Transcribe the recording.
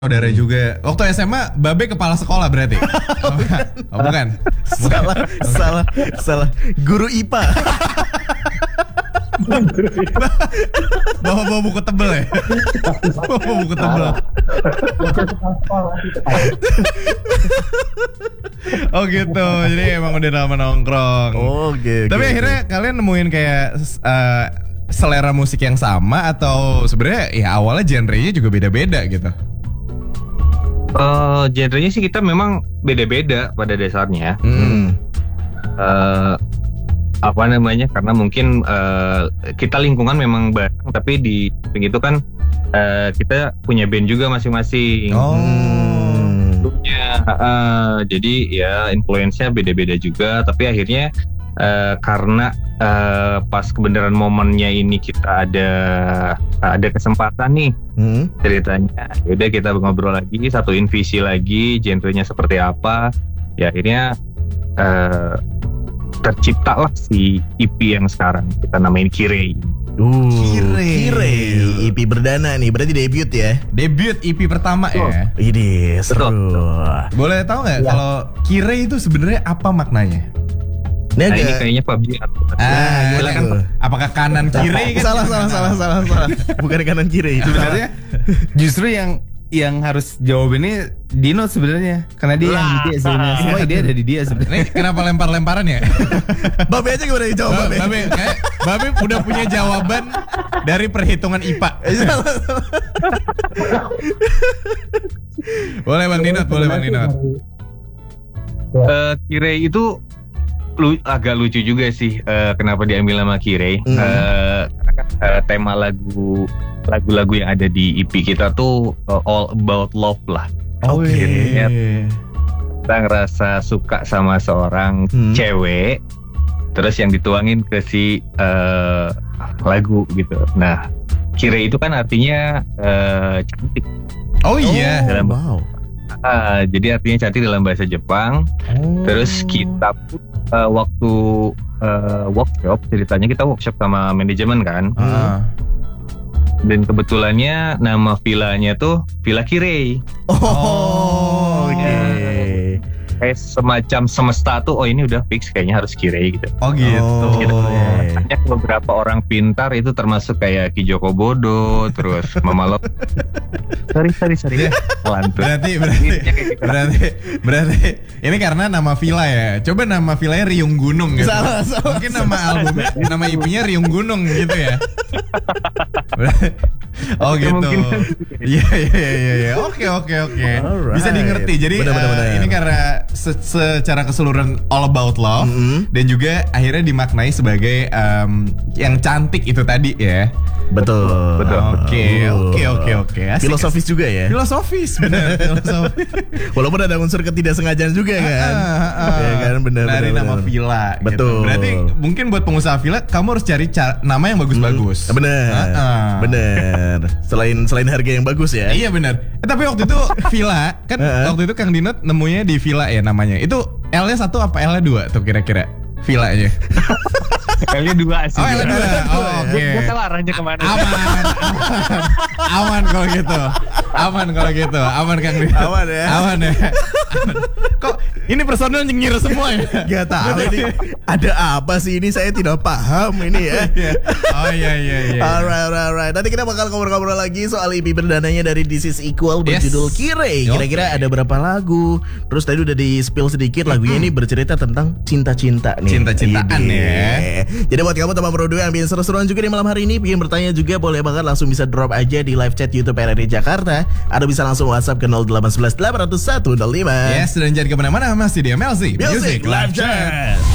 Saudara juga. Waktu SMA, Babe kepala sekolah berarti? Oh, bukan. Salah. Guru IPA. Bawa buku tebel ya? Bawa buku tebel. Oh gitu. Jadi emang udah lama nongkrong. Oke. Tapi akhirnya kalian nemuin kayak selera musik yang sama atau sebenarnya ya awalnya genrenya juga beda-beda gitu? Genrenya sih kita memang beda-beda pada dasarnya. Apa namanya? Karena mungkin kita lingkungan memang bareng, tapi di itu kan kita punya band juga masing-masing. Jadi ya influence-nya beda-beda juga, tapi akhirnya karena pas kebenaran momennya ini kita ada kesempatan nih ceritanya, yaudah kita ngobrol lagi, satuin visi lagi, genrenya seperti apa, ya akhirnya terciptalah si EP yang sekarang kita namain Kirei. Kirei EP perdana nih, berarti debut ya? Debut EP pertama ya? Ini seru. Boleh tahu nggak kalau Kirei itu sebenarnya apa maknanya? Nah ini kayaknya PUBG. Silakan. Apakah kanan kiri kan? Salah. Bukan kanan kiri. Sebenarnya justru yang harus jawab ini Dino sebenarnya, karena dia yang ide sebenarnya. Semua ide ada di dia sebenarnya. Kenapa lempar-lemparan ya? Babe aja gimana dijawab Babe? Babe udah punya jawaban dari perhitungan IPA. Boleh Bang Dinot. Kirei itu agak lucu juga sih, kenapa diambil nama Kirei. Karena kan tema lagu-lagu yang ada di EP kita tuh all about love lah. Akhirnya kita ngerasa suka sama seorang cewek, terus yang dituangin ke si lagu gitu. Nah, Kirei itu kan artinya cantik. Oh iya. Jadi artinya cantik dalam bahasa Jepang. Terus kita pun waktu workshop, ceritanya kita workshop sama manajemen kan. Dan kebetulannya nama villanya tuh Villa Kirei. Kayak semacam semesta tuh, ini udah fix kayaknya harus Kirei gitu. Oh gitu. Hanya beberapa orang pintar itu termasuk kayak Ki Joko Bodo, terus Mama Lop. Sorry. Berarti ini karena nama villa ya. Coba nama villanya Riung Gunung gitu. Salah. Mungkin nama albumnya, nama IP-nya Riung Gunung gitu ya. Oh gitu. Iya. Oke. Bisa dimengerti. Jadi ini karena secara keseluruhan all about love dan juga akhirnya dimaknai sebagai yang cantik itu tadi ya. Betul. Oke. Filosofis juga ya. Benar. Walaupun ada unsur ketidaksengajaan juga kan. Ya kan, benar. Dari nama villa. Betul. Gitu. Berarti mungkin buat pengusaha villa kamu harus cari nama yang bagus-bagus. Benar. Selain harga yang bagus ya. Iya benar. Tapi waktu itu villa kan waktu itu Kang Dinot nemunya di villa ya namanya. Itu L-nya 1 apa L-nya 2 tuh kira-kira villanya? L-nya 2 sih. Oh L-nya 2. Oh oke. Gue tahu arahnya kemana. Aman kalau gitu. Aman Kang Dinot. Aman ya. Kok ini personel nyengir semua ya? Gak tahu ini ada apa sih ini, saya tidak paham ini ya. Oh iya. Alright. Nanti kita bakal ngobrol-ngobrol lagi soal EP perdananya dari This Is Equal berjudul Kirei. Kira-kira ada berapa lagu? Terus tadi udah di spill sedikit, lagunya ini bercerita tentang cinta-cinta nih. Cinta-cintaan ya. Jadi buat kamu teman Pro 2 yang bikin seru-seruan juga di malam hari ini, bikin bertanya juga boleh banget langsung bisa drop aja di live chat YouTube RRI Jakarta. Atau bisa langsung WhatsApp ke 0811 801 105. Yes, dan jangan kemana-mana, masih di MLC Music Live Chat.